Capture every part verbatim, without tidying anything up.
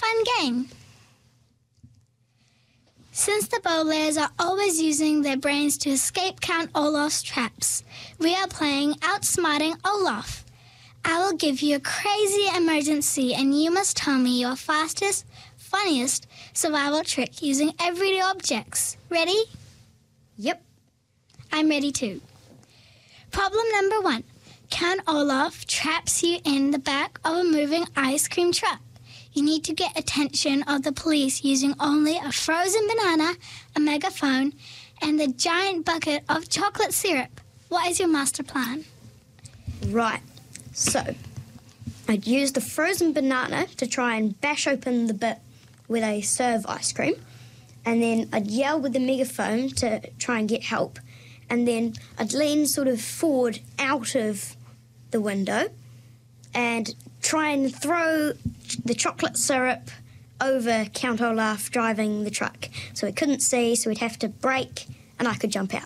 fun game. Since the bowlers are always using their brains to escape Count Olaf's traps, we are playing Outsmarting Olaf. I will give you a crazy emergency and you must tell me your fastest, funniest survival trick using everyday objects. Ready? Yep. I'm ready too. Problem number one. Count Olaf traps you in the back of a moving ice cream truck. You need to get attention of the police using only a frozen banana, a megaphone, and the giant bucket of chocolate syrup. What is your master plan? Right. So, I'd use the frozen banana to try and bash open the bit where they serve ice cream. And then I'd yell with the megaphone to try and get help. And then I'd lean sort of forward out of the window and try and throw the chocolate syrup over Count Olaf driving the truck. So he couldn't see, so he'd have to brake, and I could jump out.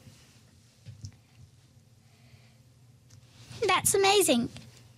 That's amazing.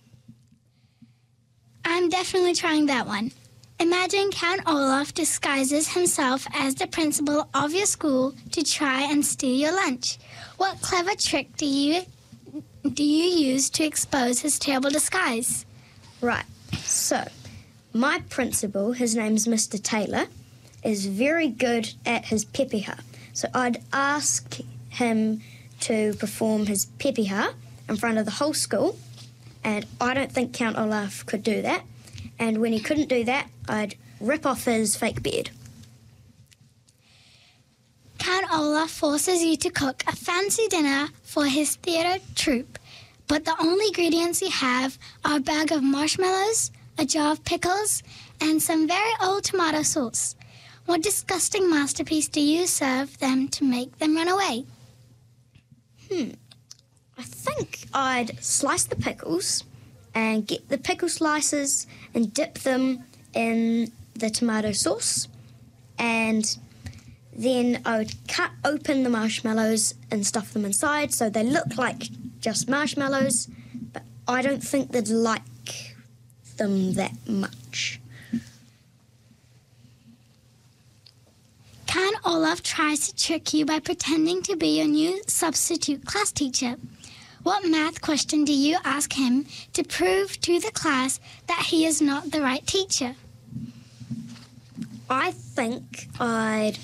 I'm definitely trying that one. Imagine Count Olaf disguises himself as the principal of your school to try and steal your lunch. What clever trick do you do you use to expose his terrible disguise? Right. So, my principal, his name's Mister Taylor, is very good at his pepeha. So I'd ask him to perform his pepeha in front of the whole school, and I don't think Count Olaf could do that. And when he couldn't do that, I'd rip off his fake beard. Count Olaf forces you to cook a fancy dinner for his theatre troupe, but the only ingredients you have are a bag of marshmallows, a jar of pickles, and some very old tomato sauce. What disgusting masterpiece do you serve them to make them run away? Hmm. I think I'd slice the pickles and get the pickle slices and dip them in the tomato sauce. And then I would cut open the marshmallows and stuff them inside so they look like just marshmallows, but I don't think they'd like them that much. Count Olaf tries to trick you by pretending to be your new substitute class teacher. What math question do you ask him to prove to the class that he is not the right teacher? I think I'd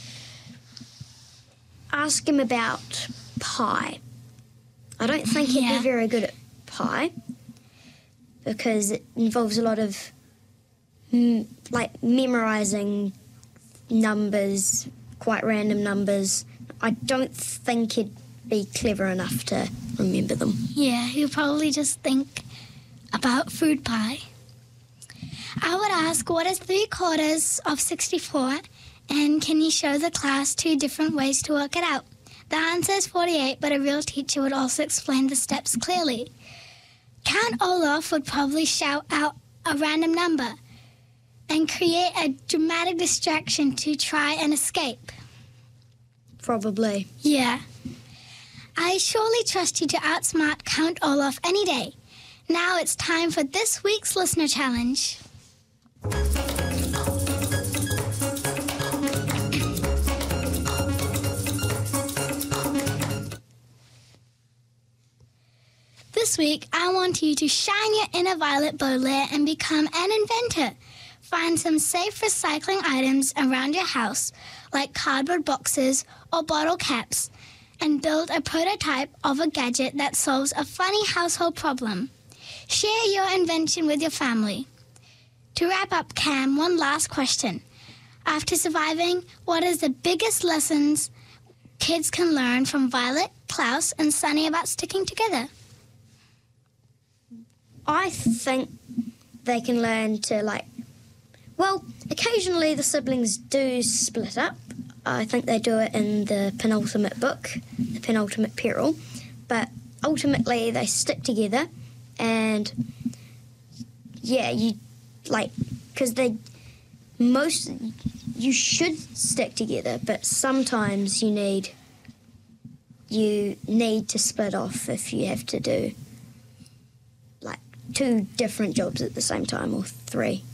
ask him about pie. I don't think he'd Yeah. be very good at pie because it involves a lot of, mm, like, memorising numbers, quite random numbers. I don't think he'd be clever enough to remember them. Yeah, he'll probably just think about food pie. I would ask, what is three quarters of sixty-four, and can you show the class two different ways to work it out? The answer is forty-eight, but a real teacher would also explain the steps clearly. Count Olaf would probably shout out a random number and create a dramatic distraction to try and escape. Probably. Yeah. I surely trust you to outsmart Count Olaf any day. Now it's time for this week's listener challenge. This week, I want you to shine your inner Violet Baudelaire and become an inventor. Find some safe recycling items around your house, like cardboard boxes or bottle caps, and build a prototype of a gadget that solves a funny household problem. Share your invention with your family. To wrap up, Cam, one last question. After surviving, what is the biggest lessons kids can learn from Violet, Klaus, and Sunny about sticking together? I think they can learn to, like, well, occasionally the siblings do split up. I think they do it in the penultimate book, The Penultimate Peril. But ultimately they stick together and, yeah, you, like, because they, most, you should stick together, but sometimes you need, you need to split off if you have to do, like, two different jobs at the same time, or three.